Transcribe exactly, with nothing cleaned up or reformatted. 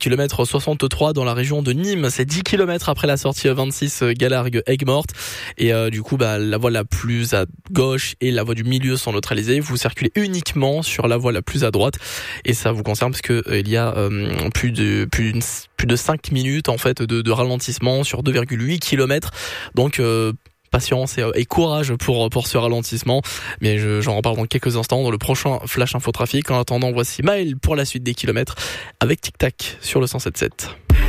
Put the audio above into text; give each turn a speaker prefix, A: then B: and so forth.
A: kilomètre soixante-trois dans la région de Nîmes. C'est dix kilomètres après la sortie vingt-six Galargues Aigues-Mortes. Et euh, du coup, bah, la voie la plus à gauche et la voie du milieu sont neutralisées. Vous circulez uniquement sur la voie la plus à droite. Et ça vous concerne parce que euh, il y a euh, plus de plus, une, plus de cinq minutes en fait de, de ralentissement sur deux virgule huit kilomètres. Donc euh, patience et, et courage pour pour ce ralentissement, mais je, j'en reparle dans quelques instants dans le prochain Flash Info Trafic. En attendant, voici Maël pour la suite des kilomètres avec Tic Tac sur le cent sept sept.